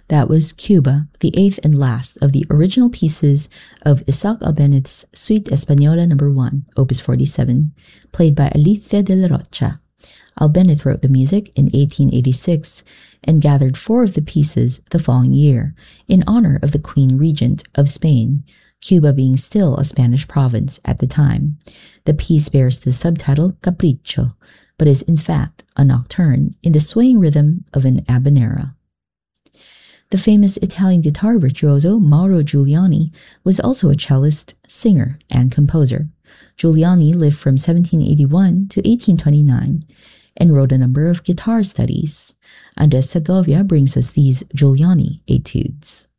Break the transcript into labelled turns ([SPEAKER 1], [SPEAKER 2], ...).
[SPEAKER 1] That was Cuba, the eighth and last of the original pieces of Isaac Albéniz's Suite Española No. 1, Opus 47, played by Alicia de la Rocha. Albéniz wrote the music in 1886 and gathered 4 of the pieces the following year in honor of the Queen Regent of Spain, Cuba being still a Spanish province at the time. The piece bears the subtitle Capricho, but is in fact a nocturne in the swaying rhythm of an habanera. The famous Italian guitar virtuoso Mauro Giuliani was also a cellist, singer, and composer. Giuliani lived from 1781 to 1829 and wrote a number of guitar studies. Andres Segovia brings us these Giuliani etudes.